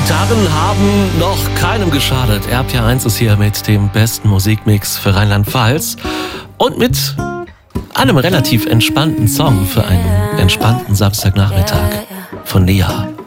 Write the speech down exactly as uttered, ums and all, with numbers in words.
Gitarren haben noch keinem geschadet. R P R eins ist hier mit dem besten Musikmix für Rheinland-Pfalz und mit einem relativ entspannten Song für einen entspannten Samstagnachmittag von Nea.